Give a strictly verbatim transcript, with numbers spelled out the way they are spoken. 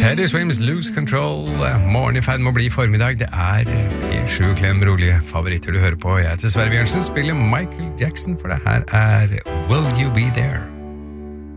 Teddy Swims Lose Control. Morgen i ferd med å bli formiddag. Det er P sju Klem rolige favoritter du hører på. Jeg heter Sverre Bjørnsen, spiller Michael Jackson, for det her er Will You Be There?